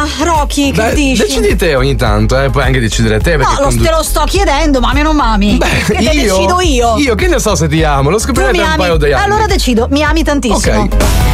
Rocky, che dici? Decidi te ogni tanto, puoi anche decidere te. No, te lo sto chiedendo, mami o non mami? Che te decido io. Io che ne so se ti amo, lo scoprirete un paio di anni. Allora decido, mi ami tantissimo. Ok.